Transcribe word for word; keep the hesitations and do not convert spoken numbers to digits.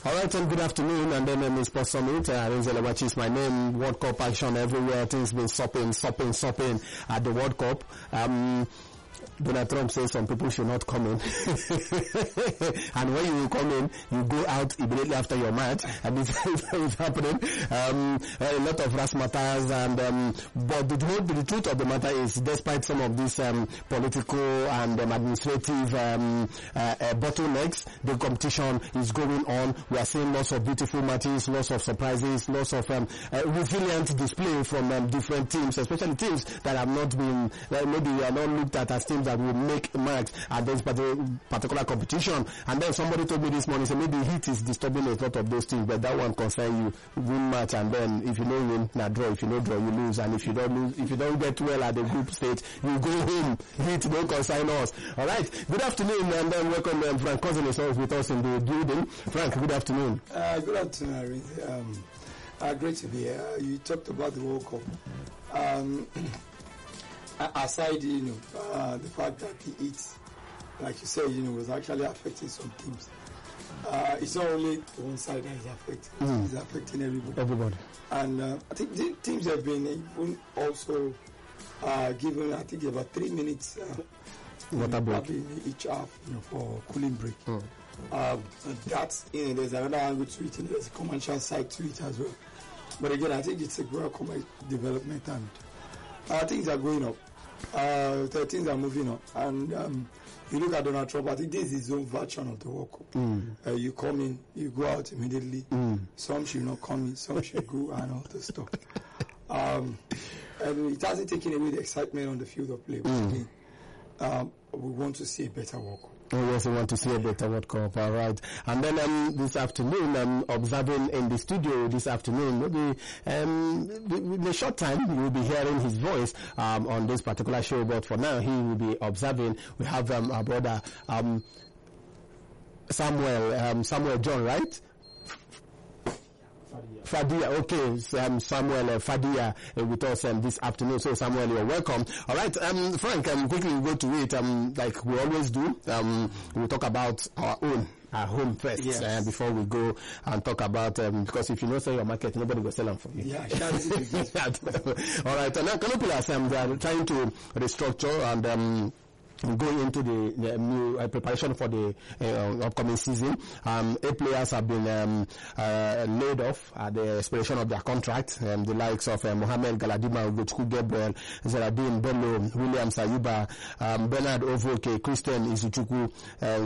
All right, and good afternoon, and then um, in Sports Summit, uh, Renzel Awachi is my name. World Cup action everywhere. Things been sopping, sopping, sopping at the World Cup. Um, Donald Trump says some people should not come in. And when you come in, you go out immediately after your match. And this is happening. Um, a lot of razzmatazz. And, um, but the, the truth of the matter is, despite some of these um, political and um, administrative um, uh, uh, bottlenecks, the competition is going on. We are seeing lots of beautiful matches, lots of surprises, lots of um, uh, resilient display from um, different teams, especially teams that have not been, uh, maybe are not looked at as teams that will make marks at this particular competition. And then somebody told me this morning, say maybe heat is disturbing a lot of those things, but that one concern you win match, and then if you don't win, na draw. If you don't draw, you lose. And if you don't lose, if you don't get well at the group stage, you go home. Heat don't concern us. All right. Good afternoon, and then welcome. Um, Frank Cousin is always with us in the building. Frank, good afternoon. Uh, good afternoon, Harry. Um, uh, great to be here. Uh, you talked about the World Cup. Um, Aside, you know, uh, the fact that the heat, like you said, you know, was actually affecting some teams. Uh, it's not only one side that is affecting; mm. it's affecting everybody. Everybody. And uh, I think the teams have been even also uh, given, I think, about three minutes uh, water break in each half, you know, for cooling break. Mm. Uh, that's, you know, there's another angle to it, and there's a commercial side to it as well. But again, I think it's a welcome development, and uh, things are going up. Uh, the things are moving on, and um, you look at Donald Trump. I think this is his own version of the World Cup. Mm. Uh, you come in, you go out immediately. Mm. Some should not come in, some should go, and all the stuff. Um, and it hasn't taken away the excitement on the field of play. Mm. Again, um, we want to see a better World Cup. Oh, yes, we want to see a better World Cup. All right. And then um, this afternoon, I'm observing in the studio this afternoon, maybe um, in a short time, you will be hearing his voice um, on this particular show. But for now, he will be observing. We have um, our brother um, Samuel, um, Samuel John, right? Fadia, okay, um, Samuel uh, Fadia uh, with us um, this afternoon. So Samuel, you're welcome. All right, um, Frank, um, quickly we'll go to it, um, like we always do. Um, we'll talk about our own, our home first, yes. uh, before we go and talk about, um, because if you don't sell your market, nobody will sell them for you. Yeah, all right, and now Canopilas, um, they are trying to restructure and, um, going into the, the new uh, preparation for the uh, upcoming season. Um, eight players have been um, uh, laid off at the expiration of their contract. Um, the likes of uh, Mohamed Galadima, Ugochukwu Gabriel, Zeradin Bello, William Sayuba, um, Bernard Ovoke, Christian Izuchukwu, uh,